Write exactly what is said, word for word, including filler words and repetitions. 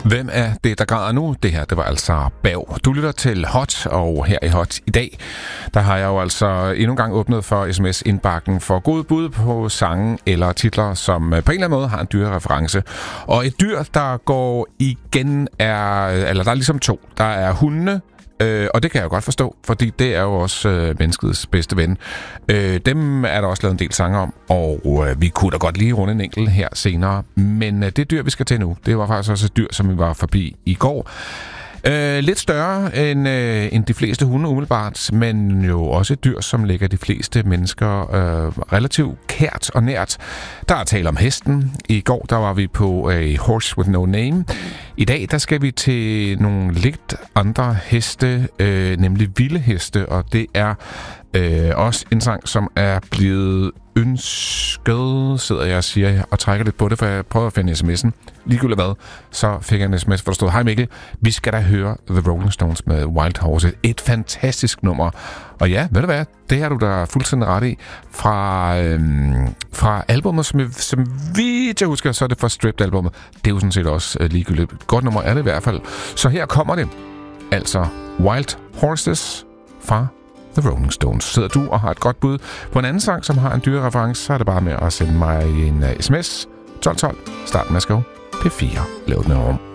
Hvem er det, der græder nu? Det her, det var altså Bav. Du lytter til Hot, og her i Hot i dag, der har jeg jo altså endnu en gang åbnet for sms-indbakken for gode bud på sange eller titler, som på en eller anden måde har en dyrereference. Og et dyr, der går igen, er, eller der er ligesom to. Der er hundene, Øh, og det kan jeg jo godt forstå, fordi det er jo også øh, menneskets bedste ven. Øh, dem er der også lavet en del sange om, og øh, vi kunne da godt lige runde en enkelt her senere. Men øh, det dyr, vi skal til nu, det var faktisk også et dyr, som vi var forbi i går. Øh, lidt større end, øh, end de fleste hunde umiddelbart, men jo også et dyr, som ligger de fleste mennesker øh, relativt kært og nært. Der er tale om hesten. I går der var vi på A Horse With No Name. I dag der skal vi til nogle lidt andre heste, øh, nemlig vilde heste, og det er øh, også en sang, som er blevet ønsket, sidder jeg og siger, og trækker lidt på det, for jeg prøver at finde sms'en. Ligegyldigt hvad, så fik jeg en sms, hvor der stod: Hej Mikkel, vi skal da høre The Rolling Stones med Wild Horses. Et fantastisk nummer. Og ja, ved du hvad, det har du da fuldstændig ret i. Fra, øhm, fra albumet, som, som vi jeg husker, så er det fra Stripped-albumet. Det er jo sådan set også øh, ligegyldigt. Godt nummer er det i hvert fald. Så her kommer det. Altså Wild Horses fra The Rolling Stones. Sidder du og har et godt bud på en anden sang, som har en dyrereference, så er det bare med at sende mig en uh, sms. tolv tolv. Start med at skrive P fire. Lav den om.